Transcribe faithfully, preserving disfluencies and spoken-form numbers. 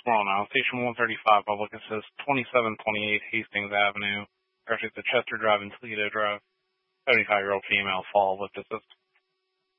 Squirrel now. Station one thirty-five, public assist, twenty-seven twenty-eight Hastings Avenue. Actually, it's the Chester Drive and Toledo Drive. seventy-five-year-old female fall with assist.